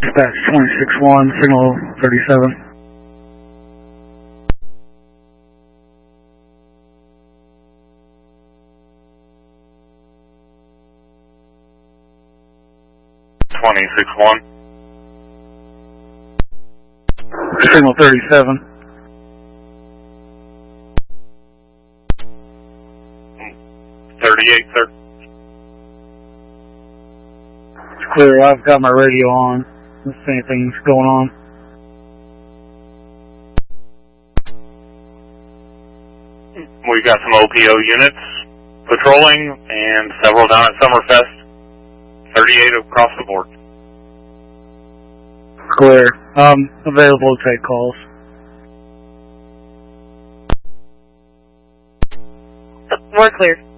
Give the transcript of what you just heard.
Dispatch 26-1, signal 37. Signal 37. 38, sir. It's clear. I've got my radio on. If anything's going on. We've got some OPO units patrolling and several down at Summerfest. 38 across the board. Clear. Available to take calls. We're clear.